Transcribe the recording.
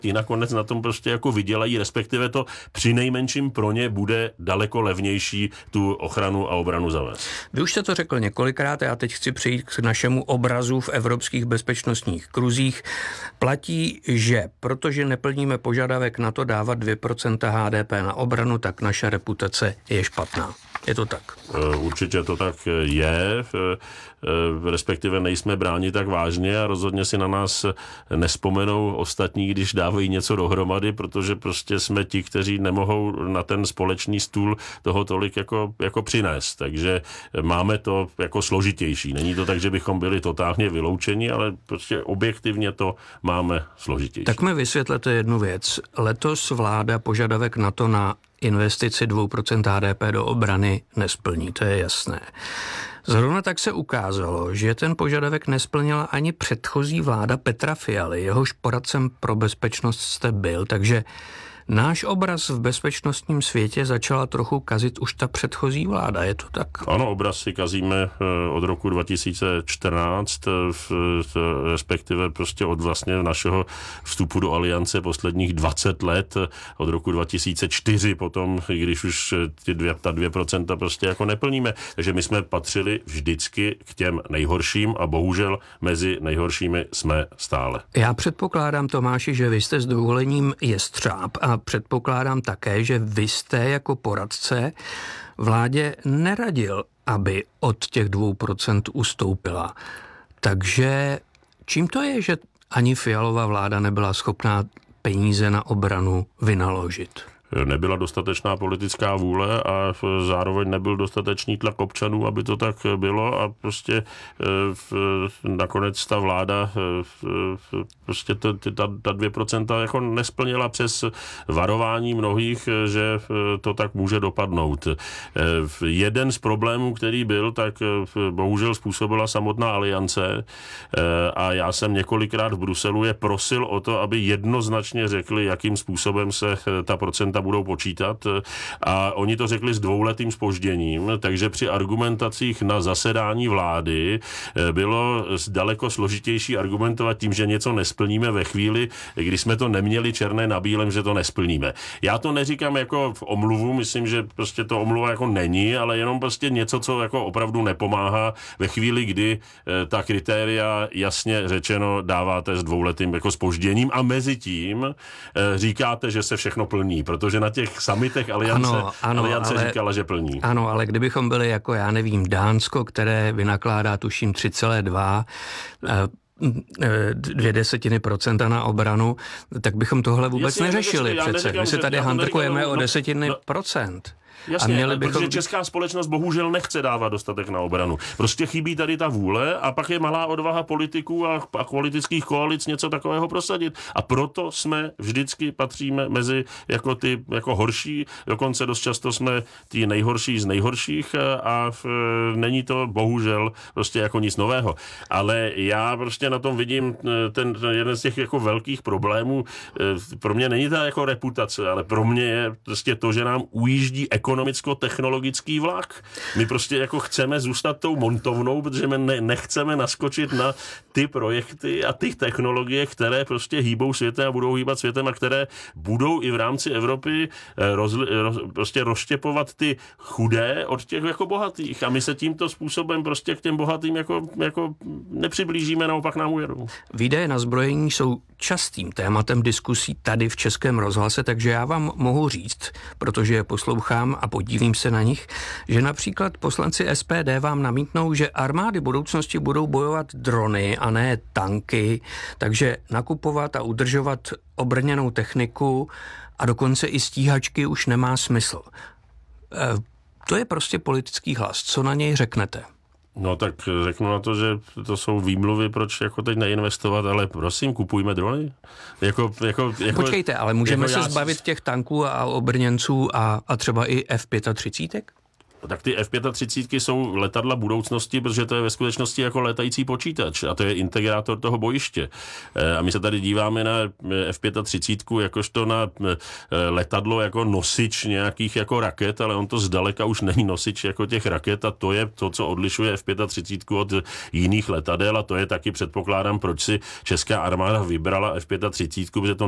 ti nakonec na tom prostě jako vydělají, respektive to přinejmenším pro ně bude daleko levnější tu ochranu a obranu zavést. Vy už jste to řekl několikrát, já teď chci přejít k našemu obrazu v evropských bezpečnostních kruzích. Platí, že protože neplníme požadavek na to dávat 2% HDP na obranu, tak naše reputace je špatná. Je to tak? Určitě to tak je, respektive nejsme bráni tak vážně a rozhodně si na nás nespomenou ostatní, když dávají něco dohromady, protože prostě jsme ti, kteří nemohou na ten společný stůl toho tolik jako přinést. Takže máme to jako složitější. Není to tak, že bychom byli totálně vyloučeni, ale prostě objektivně to máme složitější. Tak mi vysvětlete jednu věc. Letos vláda požadavek na to na investici 2% HDP do obrany nesplní, to je jasné. Zrovna tak se ukázalo, že ten požadavek nesplnila ani předchozí vláda Petra Fialy, jehož poradcem pro bezpečnost jste byl, takže náš obraz v bezpečnostním světě začala trochu kazit už ta předchozí vláda, je to tak? Ano, obraz si kazíme od roku 2014, respektive prostě od vlastně našeho vstupu do aliance posledních 20 let, od roku 2004 potom, když už ta 2% prostě jako neplníme. Takže my jsme patřili vždycky k těm nejhorším a bohužel mezi nejhoršími jsme stále. Já předpokládám, Tomáši, že vy jste s dovolením jestřáb a předpokládám také, že vy jste jako poradce vládě neradil, aby od těch 2% ustoupila. Takže čím to je, že ani Fialova vláda nebyla schopná peníze na obranu vynaložit? Nebyla dostatečná politická vůle a zároveň nebyl dostatečný tlak občanů, aby to tak bylo a prostě nakonec ta vláda prostě ta 2% jako nesplnila přes varování mnohých, že to tak může dopadnout. Jeden z problémů, který byl, tak bohužel způsobila samotná aliance a já jsem několikrát v Bruselu je prosil o to, aby jednoznačně řekli, jakým způsobem se ta procenta budou počítat a oni to řekli s 2letým zpožděním, takže při argumentacích na zasedání vlády bylo daleko složitější argumentovat tím, že něco nesplníme ve chvíli, kdy jsme to neměli černé na bílém, že to nesplníme. Já to neříkám jako v omluvu, myslím, že prostě to omluva jako není, ale jenom prostě něco, co jako opravdu nepomáhá ve chvíli, kdy ta kritéria jasně řečeno dáváte s 2letým jako zpožděním a mezi tím říkáte, že se všechno plní, protože na těch summitech aliance říkala, že plní. Ano, ale kdybychom byli jako, já nevím, Dánsko, které vynakládá tuším 3,2 0,2% na obranu, tak bychom tohle vůbec neřešili přece. My se tady handrkujeme o desetiny procent. Jasně, protože česká společnost bohužel nechce dávat dostatek na obranu. Prostě chybí tady ta vůle a pak je malá odvaha politiků a politických koalic něco takového prosadit. A proto jsme vždycky patříme mezi jako ty jako horší, dokonce dost často jsme ty nejhorší z nejhorších a není to bohužel prostě jako nic nového. Ale já prostě na tom vidím ten jeden z těch jako velkých problémů. Pro mě není ta jako reputace, ale pro mě je prostě to, že nám ujíždí ekonomicko-technologický vlak. My prostě jako chceme zůstat tou montovnou, protože my nechceme naskočit na ty projekty a ty technologie, které prostě hýbou světem a budou hýbat světem a které budou i v rámci Evropy prostě rozštěpovat ty chudé od těch jako bohatých. A my se tímto způsobem prostě k těm bohatým jako nepřiblížíme, naopak nám ujedou. Výdaje na zbrojení jsou častým tématem diskusí tady v Českém rozhlase, takže já vám mohu říct, protože je poslouchám a podílím se na nich, že například poslanci SPD vám namítnou, že armády budoucnosti budou bojovat drony a ne tanky, takže nakupovat a udržovat obrněnou techniku a dokonce i stíhačky už nemá smysl. To je prostě politický hlas. Co na něj řeknete? No tak řeknu na to, že to jsou výmluvy, proč jako teď neinvestovat, ale prosím, kupujme drony. Počkejte, ale můžeme se zbavit těch tanků a obrněnců a třeba i F-35? Tak ty F-35 jsou letadla budoucnosti, protože to je ve skutečnosti jako létající počítač a to je integrátor toho bojiště. A my se tady díváme na F-35 jakožto na letadlo jako nosič nějakých jako raket, ale on to zdaleka už není nosič jako těch raket a to je to, co odlišuje F-35 od jiných letadel a to je taky předpokládám, proč si česká armáda vybrala F-35, protože to